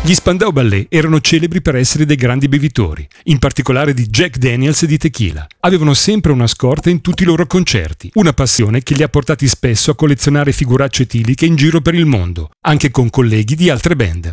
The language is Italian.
Gli Spandau Ballet erano celebri per essere dei grandi bevitori, in particolare di Jack Daniels e di tequila. Avevano sempre una scorta in tutti i loro concerti, una passione che li ha portati spesso a collezionare figuracce etiliche in giro per il mondo, anche con colleghi di altre band.